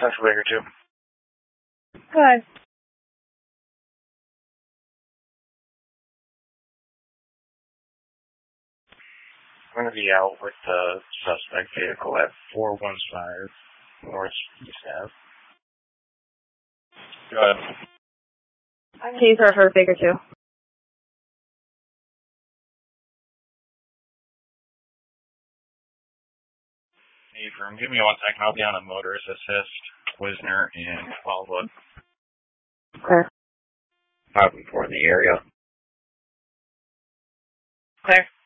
Central Baker 2. Good. I'm going to be out with the suspect vehicle at 415 Northeast Ave. Go ahead. Taser for Baker 2. Hey, give me 1 second. I'll be on a motorist assist, Wisner, and Wildwood. Okay. Out before the area. Okay.